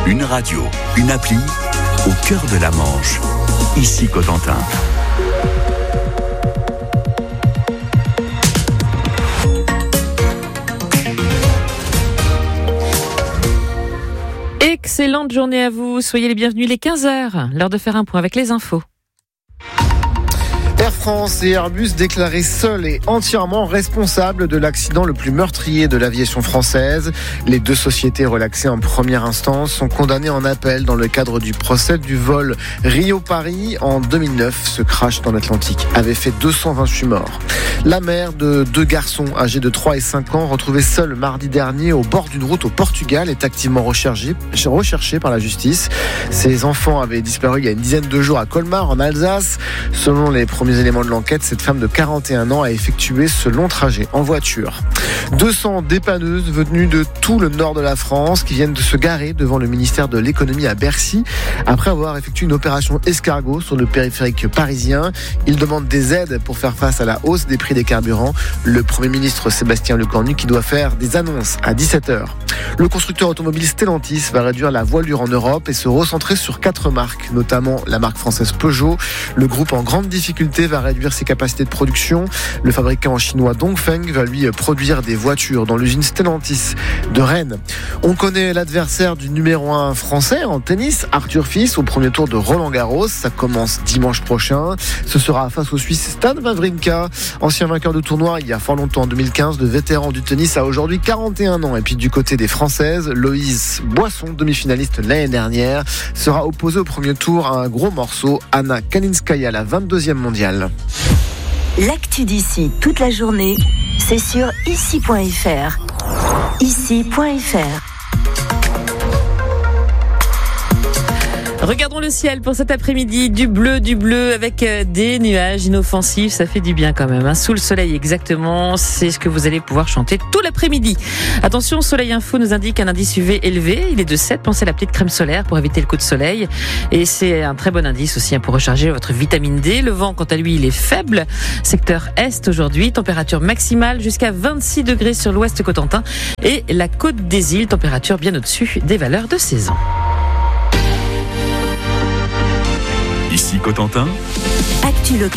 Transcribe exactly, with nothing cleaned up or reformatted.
Une radio, une appli, au cœur de la Manche. Ici Cotentin. Excellente journée à vous, soyez les bienvenus, il est quinze heures, l'heure de faire un point avec les infos. Air France et Airbus déclarés seuls et entièrement responsables de l'accident le plus meurtrier de l'aviation française. Les deux sociétés relaxées en première instance sont condamnées en appel dans le cadre du procès du vol Rio-Paris en deux mille neuf. Ce crash dans l'Atlantique avait fait deux cent vingt-huit morts. La mère de deux garçons âgés de trois et cinq ans, retrouvés seuls mardi dernier au bord d'une route au Portugal, est activement recherchée, recherchée par la justice. Ces enfants avaient disparu il y a une dizaine de jours à Colmar, en Alsace. Selon les premiers éléments de l'enquête, cette femme de quarante et un ans a effectué ce long trajet en voiture. deux cents dépanneuses venues de tout le nord de la France qui viennent de se garer devant le ministère de l'économie à Bercy après avoir effectué une opération escargot sur le périphérique parisien. Ils demandent des aides pour faire face à la hausse des prix des carburants. Le Premier ministre Sébastien Lecornu qui doit faire des annonces à dix-sept heures. Le constructeur automobile Stellantis va réduire la voilure en Europe et se recentrer sur quatre marques, notamment la marque française Peugeot. Le groupe en grande difficulté va réduire ses capacités de production. Le fabricant chinois Dongfeng va lui produire des voitures dans l'usine Stellantis de Rennes. On connaît l'adversaire du numéro un français en tennis, Arthur Fils, au premier tour de Roland-Garros. Ça commence dimanche prochain. Ce sera face au Suisse Stan Wawrinka, ancien vainqueur de tournoi il y a fort longtemps, en deux mille quinze. Le vétéran du tennis a aujourd'hui quarante et un ans. Et puis du côté des Françaises, Loïse Boisson, demi-finaliste l'année dernière, sera opposée au premier tour à un gros morceau, Anna Kalinskaya, la vingt-deuxième mondiale. L'actu d'ici toute la journée, c'est sur ici point f r. ici point f r. Regardons le ciel pour cet après-midi, du bleu, du bleu avec des nuages inoffensifs, ça fait du bien quand même, hein. Sous le soleil exactement, c'est ce que vous allez pouvoir chanter tout l'après-midi. Attention, Soleil Info nous indique un indice U V élevé, il est de sept, pensez à la petite crème solaire pour éviter le coup de soleil. Et c'est un très bon indice aussi pour recharger votre vitamine D. Le vent, quant à lui, il est faible. Secteur Est aujourd'hui, température maximale jusqu'à vingt-six degrés sur l'ouest Cotentin et la côte des îles, température bien au-dessus des valeurs de saison. Ici Cotentin. Actu